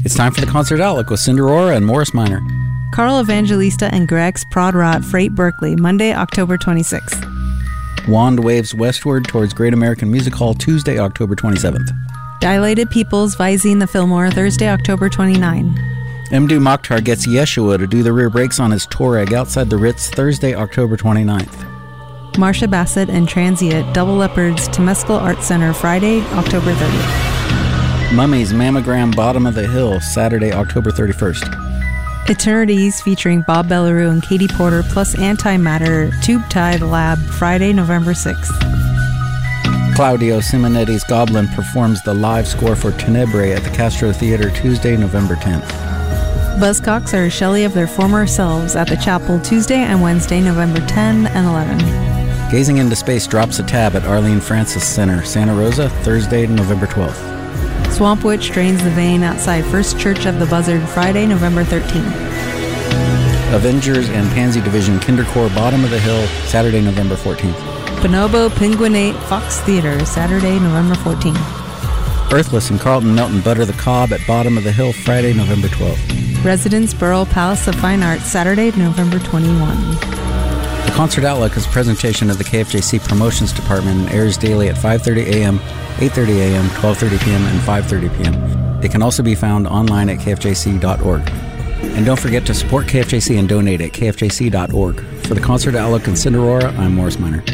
It's time for the Concert Outlook with Cindy Aurora and Morris Minor. Carl Evangelista and Greg's Prod Rot Freight Berkeley, Monday, October 26th. Wand waves westward towards Great American Music Hall, Tuesday, October 27th. Dilated Peoples Visine the Fillmore, Thursday, October 29. Mdu Mokhtar gets Yeshua to do the rear brakes on his Touareg outside the Ritz, Thursday, October 29th. Marsha Bassett and Transient Double Leopards Temescal Art Center, Friday, October 30th. Mummies Mammogram Bottom of the Hill, Saturday, October 31st. Eternities featuring Bob Bellarou and Katie Porter plus Antimatter Tube Tide Lab, Friday, November 6th. Claudio Simonetti's Goblin performs the live score for Tenebrae at the Castro Theater, Tuesday, November 10th. Buzzcocks are a Shelley of their former selves at the Chapel, Tuesday and Wednesday, November 10 and 11. Gazing into Space drops a tab at Arlene Francis Center, Santa Rosa, Thursday, November 12th. Swamp Witch drains the vein outside First Church of the Buzzard, Friday, November 13th. Avengers and Pansy Division Kindercore Bottom of the Hill, Saturday, November 14th. Bonobo Penguinate Fox Theater, Saturday, November 14th. Earthless and Carlton Melton Butter the Cobb at Bottom of the Hill, Friday, November 12th. Residence Burrell Palace of Fine Arts, Saturday, November 21. The Concert Outlook is a presentation of the KFJC Promotions Department and airs daily at 5:30 a.m., 8:30 a.m., 12:30 p.m., and 5:30 p.m. It can also be found online at kfjc.org. And don't forget to support KFJC and donate at kfjc.org. For the Concert Outlook and Cindy Aurora, I'm Morris Minor.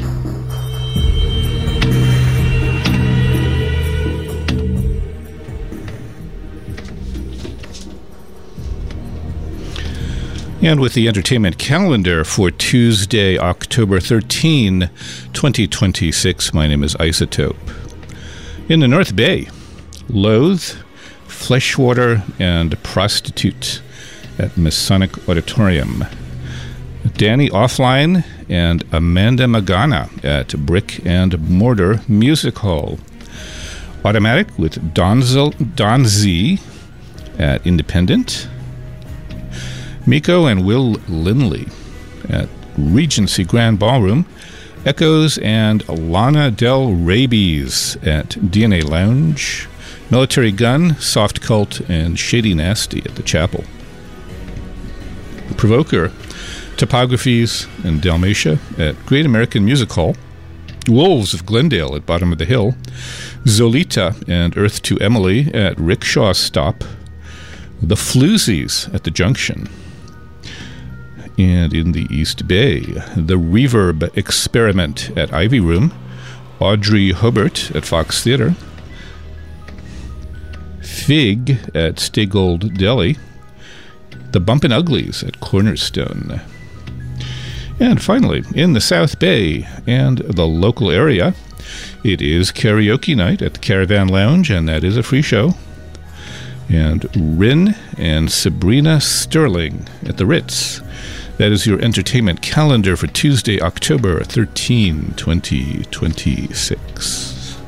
And with the entertainment calendar for Tuesday, October 13, 2026, my name is Isotope. In the North Bay, Loathe, Fleshwater, and Prostitute at Masonic Auditorium. Danny Offline and Amanda Magana at Brick and Mortar Music Hall. Automatic with Don Z at Independent. Miko and Will Lindley at Regency Grand Ballroom. Echoes and Lana Del Rabies at DNA Lounge. Military Gun, Soft Cult, and Shady Nasty at the Chapel. Provoker, Topographies and Dalmatia at Great American Music Hall. Wolves of Glendale at Bottom of the Hill. Zolita and Earth to Emily at Rickshaw Stop. The Floozies at the Junction. And in the East Bay, the Reverb Experiment at Ivy Room. Audrey Hobart at Fox Theater. Fig at Staygold Deli. The Bumpin' Uglies at Cornerstone. And finally, in the South Bay and the local area, it is karaoke night at the Caravan Lounge, and that is a free show. And Rin and Sabrina Sterling at the Ritz. That is your entertainment calendar for Tuesday, October 13, 2026.